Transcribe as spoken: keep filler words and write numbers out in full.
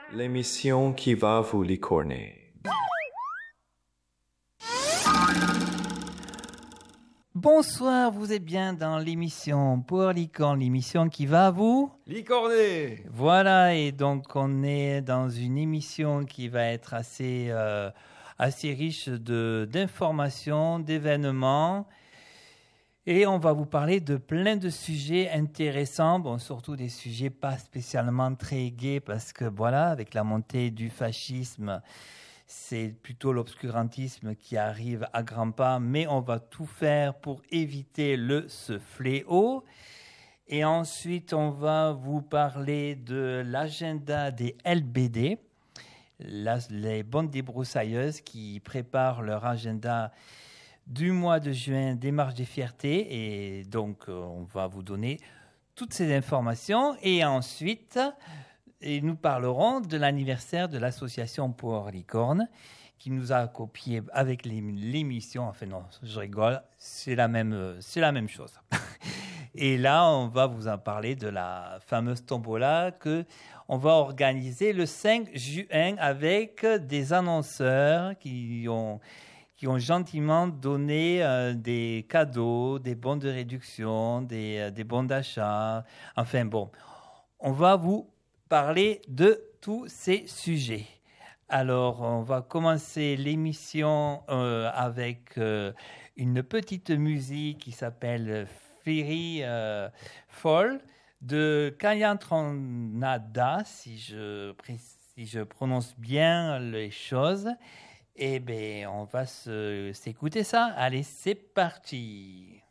L'émission qui va vous licorner. Bonsoir, vous êtes bien dans l'émission Pour Licorne, l'émission qui va vous licorner. Voilà, et donc on est dans une émission qui va être assez, euh, assez riche de, d'informations, d'événements. Et on va vous parler de plein de sujets intéressants, bon, surtout des sujets pas spécialement très gais, parce que voilà, avec la montée du fascisme, c'est plutôt l'obscurantisme qui arrive à grands pas, mais on va tout faire pour éviter le, ce fléau. Et ensuite, on va vous parler de l'agenda des L B D, la, les bandes débroussailleuses qui préparent leur agenda du mois de juin des marches des fiertés. Et donc, on va vous donner toutes ces informations. Et ensuite, et nous parlerons de l'anniversaire de l'association pour Licorne, qui nous a copié avec l'émission. Enfin non, je rigole, c'est la même, c'est la même chose. Et là, on va vous en parler de la fameuse tombola que on va organiser le cinq juin avec des annonceurs qui ont qui ont gentiment donné euh, des cadeaux, des bons de réduction, des, euh, des bons d'achat. Enfin bon, on va vous parler de tous ces sujets. Alors, on va commencer l'émission euh, avec euh, une petite musique qui s'appelle Fairy euh, Fall de Kayantranada, si je, si je prononce bien les choses. Eh bien, on va se, s'écouter ça. Allez, c'est parti.